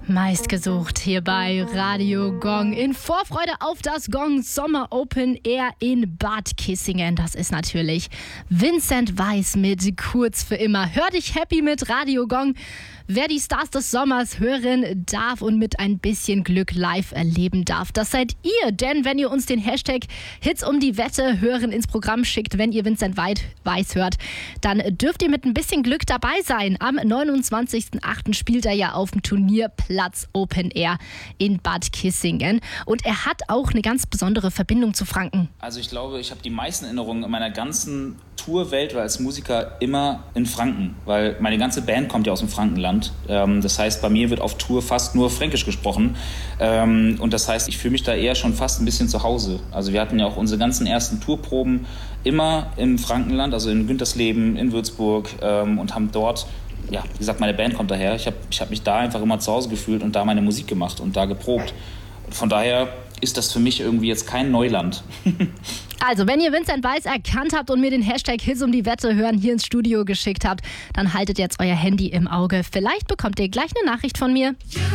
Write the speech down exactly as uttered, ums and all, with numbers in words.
Meistgesucht hier bei Radio Gong in Vorfreude auf das Gong Sommer Open Air in Bad Kissingen. Das ist natürlich Vincent Weiss mit Kurz für immer. Hör dich happy mit Radio Gong. Wer die Stars des Sommers hören darf und mit ein bisschen Glück live erleben darf, das seid ihr. Denn wenn ihr uns den Hashtag Hits um die Wette hören ins Programm schickt, wenn ihr Vincent Weiss hört, dann dürft ihr mit ein bisschen Glück dabei sein. Am neunundzwanzigsten achten spielt er ja auf dem Turnierplatz Open Air in Bad Kissingen. Und er hat auch eine ganz besondere Verbindung zu Franken. Also ich glaube, ich habe die meisten Erinnerungen in meiner ganzen Tour weltweit als Musiker immer in Franken, weil meine ganze Band kommt ja aus dem Frankenland. Ähm, das heißt, bei mir wird auf Tour fast nur Fränkisch gesprochen. Ähm, und das heißt, ich fühle mich da eher schon fast ein bisschen zu Hause. Also wir hatten ja auch unsere ganzen ersten Tourproben immer im Frankenland, also in Güntersleben, in Würzburg ähm, und haben dort, ja, wie gesagt, meine Band kommt daher. Ich habe ich hab mich da einfach immer zu Hause gefühlt und da meine Musik gemacht und da geprobt. Von daher ist das für mich irgendwie jetzt kein Neuland. Also, wenn ihr Vincent Weiss erkannt habt und mir den Hashtag Hits um die Wette hören hier ins Studio geschickt habt, dann haltet jetzt euer Handy im Auge. Vielleicht bekommt ihr gleich eine Nachricht von mir.